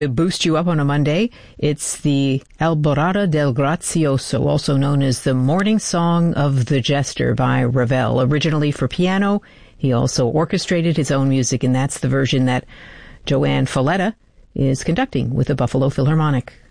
To boost you up on a Monday, it's the Alborada del Grazioso, also known as the Morning Song of the Jester by Ravel. Originally for piano, he also orchestrated his own music, and that's the version that Joanne Falletta is conducting with the Buffalo Philharmonic.